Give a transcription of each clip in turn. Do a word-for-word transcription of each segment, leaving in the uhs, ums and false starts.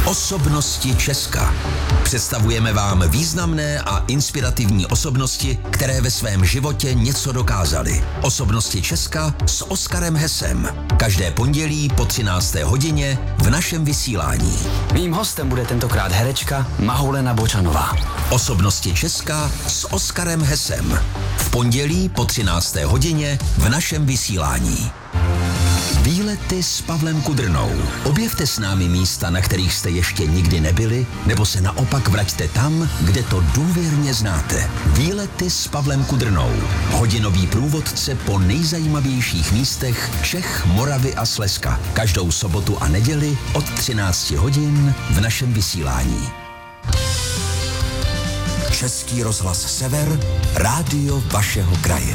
Osobnosti Česka. Představujeme vám významné a inspirativní osobnosti, které ve svém životě něco dokázaly. Osobnosti Česka s Oskarem Hesem. Každé pondělí po třinácté hodině v našem vysílání. Mým hostem bude tentokrát herečka Mahulena Bočanová. Osobnosti Česka s Oskarem Hesem. V pondělí po třinácté hodině v našem vysílání. Výlety s Pavlem Kudrnou. Objevte s námi místa, na kterých jste ještě nikdy nebyli, nebo se naopak vraťte tam, kde to důvěrně znáte. Výlety s Pavlem Kudrnou. Hodinový průvodce po nejzajímavějších místech Čech, Moravy a Slezska. Každou sobotu a neděli od třinácti hodin v našem vysílání. Český rozhlas Sever, rádio vašeho kraje.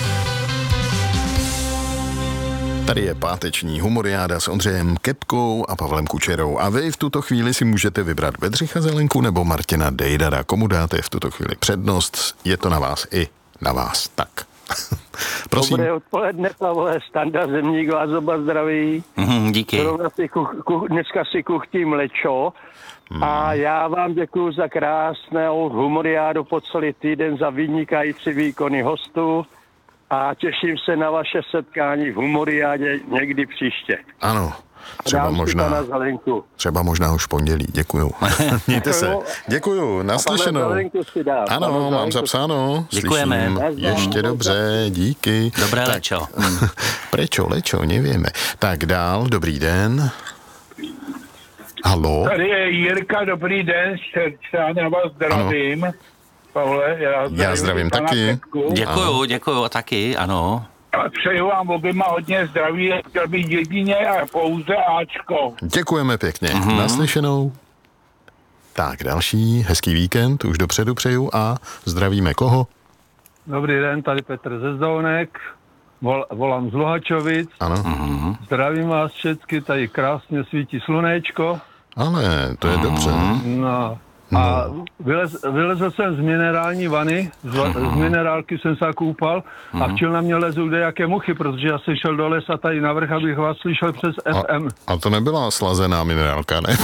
Tady je páteční humoriáda s Ondřejem Kepkou a Pavlem Kučerou. A vy v tuto chvíli si můžete vybrat Bedřicha Zelenku nebo Martina Dejdara. Komu dáte v tuto chvíli přednost? Je to na vás i na vás. Tak. Prosím. Dobré odpoledne, Pavle, Standa Zemník vás oba zdraví. Mm, díky. Si kuch, kuch, dneska si kuchtím lečo. Hmm. A já vám děkuji za krásnou humoriádu po celý týden, za vynikající výkony hostů. A těším se na vaše setkání v humoriádě někdy příště. Ano, třeba možná, třeba možná už v pondělí. Děkuju. Mějte se. Děkuju, naslyšenou. Ano, mám zapsáno. Děkujeme. Ještě dobře, díky. Dobré tak, lečo. Prečo, lečo, nevieme. Tak dál, dobrý den. Halo. Tady je Jirka, dobrý den, já na vás zdravím. Ano. Pavle, já zdravím, já zdravím taky. Kepku. Děkuju, děkuju taky, ano. A přeju vám oběma hodně zdraví, chtěl bych jedině a pouze Ačko. Děkujeme pěkně, mm-hmm. naslyšenou. Tak další, hezký víkend, už dopředu přeju a zdravíme koho? Dobrý den, tady Petr ze Zdounek, vol, volám z Luhačovic. Ano. Mm-hmm. Zdravím vás všechny, tady krásně svítí slunečko. Ale, to je mm-hmm. dobře. No. A vylez, vylezl jsem z minerální vany, z, z minerálky jsem se koupal a včil na mě lezou jaké muchy, protože já jsem šel do lesa tady navrch, abych vás slyšel přes a, F M. A to nebyla slazená minerálka, ne?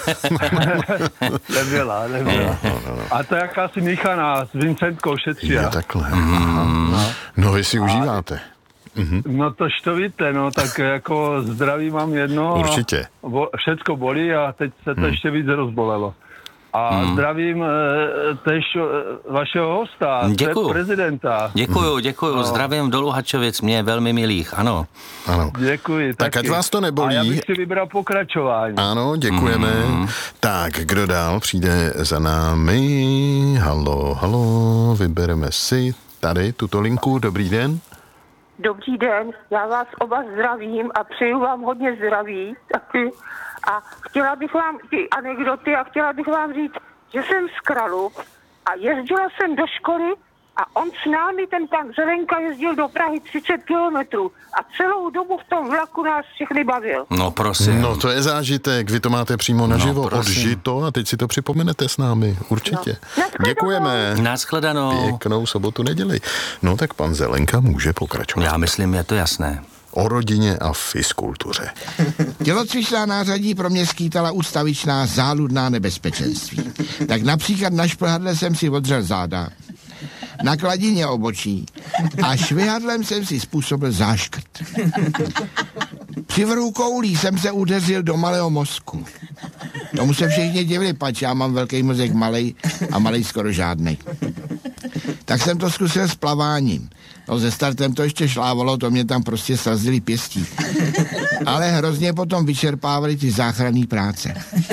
nebyla, nebyla. No, no, no. A to je jakási míchaná s Vincentkou Šetřia. Je takhle. Mm. No. no vy si a, užíváte. Mm-hmm. No tož to víte, no tak jako zdraví mám jedno. Určitě. A bo, všecko bolí a teď se to mm. ještě víc rozbolelo. A hmm. zdravím e, tež e, vašeho hosta, děkuju. prezidenta. Děkuju, děkuju. No. Zdravím do Luhačovic, mě velmi milých, ano. Ano. Děkuji. Tak taky. ať vás to nebolí. A já bych si vybral pokračování. Ano, děkujeme. Hmm. Tak, kdo dál přijde za námi? Halo, halo, vybereme si tady tuto linku. Dobrý den. Dobrý den, já vás oba zdravím a přeju vám hodně zdraví taky. A chtěla bych vám ty anekdoty a chtěla bych vám říct, že jsem z Kralup a jezdila jsem do školy a on s námi, ten pan Zelenka, jezdil do Prahy třicet kilometrů a celou dobu v tom vlaku nás všechny bavil. No prosím. No to je zážitek, vy to máte přímo naživo, no, odžito a teď si to připomenete s námi, určitě. No. Děkujeme. Nashledanou. Pěknou sobotu, neděli. No tak pan Zelenka může pokračovat. Já myslím, je to jasné. O rodině a fiskultuře. Tělocvičná nářadí pro mě skýtala ústavičná záludná nebezpečenství. Tak například na šplhadle jsem si odřel záda, na kladině obočí a švihadlem jsem si způsobil záškrt. Při vrhu koulí jsem se udeřil do malého mozku. Tomu se všichni divili, pač já mám velký mozek malej a malej skoro žádnej. Tak jsem to zkusil s plaváním. No se startem to ještě šlávalo, to mě tam prostě srazili pěstí. Ale hrozně potom vyčerpávali ty záchranné práce.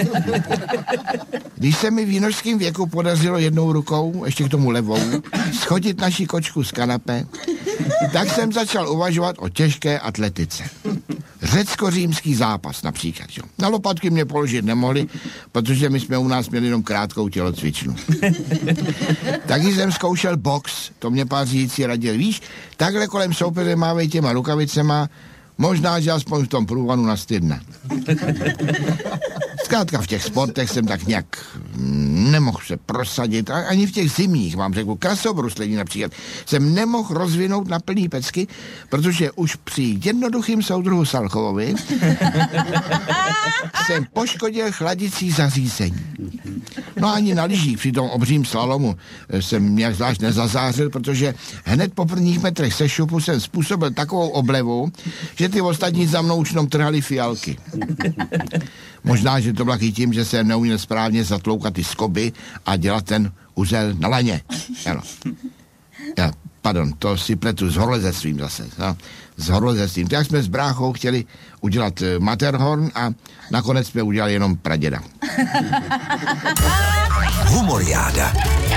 Když se mi v vinořském věku podařilo jednou rukou, ještě k tomu levou, schodit naši kočku z kanape, tak jsem začal uvažovat o těžké atletice. Řecko-římský zápas například. Jo. Na lopatky mě položit nemohli, protože my jsme u nás měli jenom krátkou tělocvičnu. Taky jsem zkoušel box, to mě pár řídící radil. Víš, takhle kolem soupeře mávej těma rukavicema, možná, že aspoň v tom průvanu nastydne. Zkrátka v těch sportech jsem tak nějak nemohl se prosadit, ani v těch zimních, vám řeknu, krasobruslení například, jsem nemohl rozvinout na plný pecky, protože už při jednoduchým soudruhu Salchovovi jsem poškodil chladicí zařízení. No ani na lyžích při tom obřím slalomu jsem nějak zvlášť nezazářil, protože hned po prvních metrech se šupu jsem způsobil takovou oblevu, že ty ostatní za mnou už jenom trhali fialky. Možná, že to bylo i tím, že jsem neuměl správně zatloukat ty skoby a dělat ten uzel na laně. Ano. Ja, pardon, to si pletu s horolezectvím zase. No, s horolezectvím. Tak jsme s bráchou chtěli udělat Matterhorn a nakonec jsme udělali jenom praděda. Humoriáda.